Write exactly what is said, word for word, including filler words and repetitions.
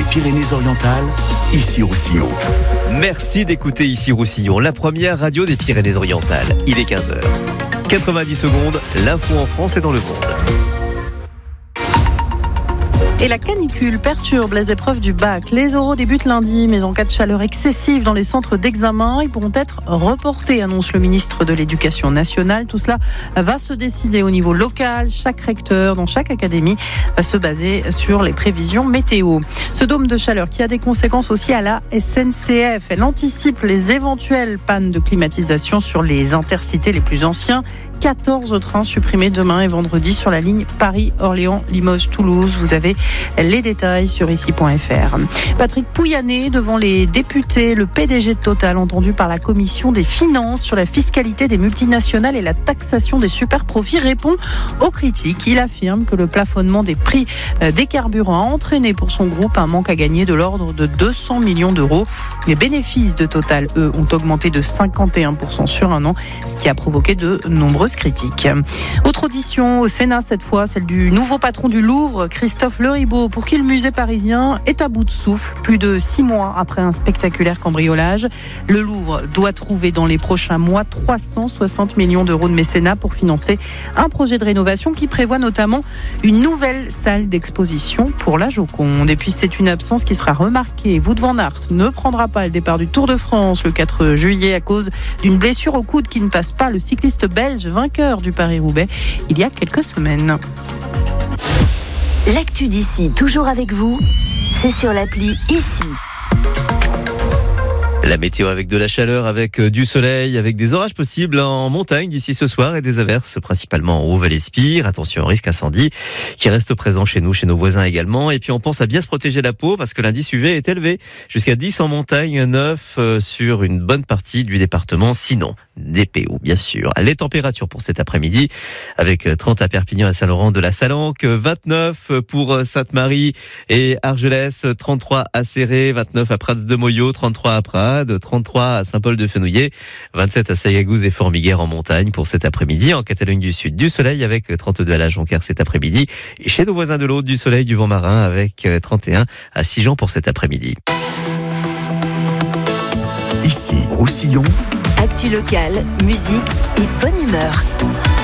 Pyrénées-Orientales, Issy-Roussillon. Merci d'écouter Issy-Roussillon, la première radio des Pyrénées-Orientales. Il est quinze heures. quatre-vingt-dix secondes, l'info en France et dans le monde. Et la canicule perturbe les épreuves du bac. Les oraux débutent lundi, mais en cas de chaleur excessive dans les centres d'examen, ils pourront être reportés, annonce le ministre de l'Éducation nationale. Tout cela va se décider au niveau local. Chaque recteur, dans chaque académie, va se baser sur les prévisions météo. Ce dôme de chaleur qui a des conséquences aussi à la S N C F. Elle anticipe les éventuelles pannes de climatisation sur les intercités les plus anciens. quatorze trains supprimés demain et vendredi sur la ligne Paris-Orléans-Limoges-Toulouse. Vous avez les détails sur ici point f r. Patrick Pouyanné devant les députés, le P D G de Total entendu par la commission des finances sur la fiscalité des multinationales et la taxation des super-profits répond aux critiques. Il affirme que le plafonnement des prix des carburants a entraîné pour son groupe un manque à gagner de l'ordre de deux cents millions d'euros. Les bénéfices de Total, eux, ont augmenté de cinquante et un pour cent sur un an, ce qui a provoqué de nombreuses critiques. Autre audition au Sénat cette fois, celle du nouveau patron du Louvre, Christophe Leribaud, pour qui le musée parisien est à bout de souffle, plus de six mois après un spectaculaire cambriolage. Le Louvre doit trouver dans les prochains mois trois cent soixante millions d'euros de mécénat pour financer un projet de rénovation qui prévoit notamment une nouvelle salle d'exposition pour la Joconde. Et puis c'est une absence qui sera remarquée. Wout van Aert ne prendra pas le départ du Tour de France le quatre juillet à cause d'une blessure au coude qui ne passe pas. Le cycliste belge vainqueur du Paris-Roubaix il y a quelques semaines. L'actu d'ici, toujours avec vous, c'est sur l'appli Ici. La météo avec de la chaleur, avec du soleil, avec des orages possibles en montagne d'ici ce soir et des averses principalement en Haut-Val-Espire. Attention au risque incendie qui reste présent chez nous, chez nos voisins également. Et puis on pense à bien se protéger la peau parce que l'indice U V est élevé. Jusqu'à dix en montagne, neuf sur une bonne partie du département. Sinon, des P O bien sûr. Les températures pour cet après-midi avec trente à Perpignan et Saint-Laurent de la Salanque, vingt-neuf pour Sainte-Marie et Argelès, trente-trois à Céré, vingt-neuf à Prats-de-Moyau, trente-trois à Prades, trente-trois à Saint-Paul-de-Fenouillet, vingt-sept à Sayagouz et Formiguère en montagne pour cet après-midi. En Catalogne du Sud, du soleil avec trente-deux à La Jonquière cet après-midi. Et chez nos voisins de l'Aude, du soleil, du vent marin avec trente et un à Sigean pour cet après-midi. Ici, Roussillon. Actu locale, musique et bonne humeur.